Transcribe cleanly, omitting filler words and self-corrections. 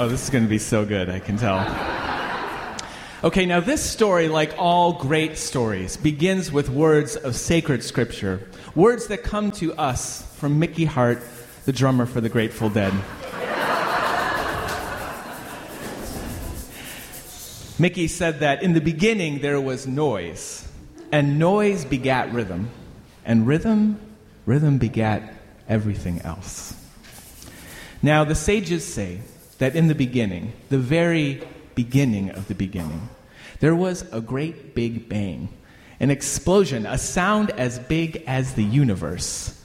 Oh, this is going to be so good, I can tell. Okay, now this story, like all great stories, begins with words of sacred scripture, words that come to us from Mickey Hart, the drummer for the Grateful Dead. Mickey said that in the beginning there was noise, and noise begat rhythm, and rhythm begat everything else. Now, the sages say that in the beginning, the very beginning of the beginning, there was a great big bang, an explosion, a sound as big as the universe.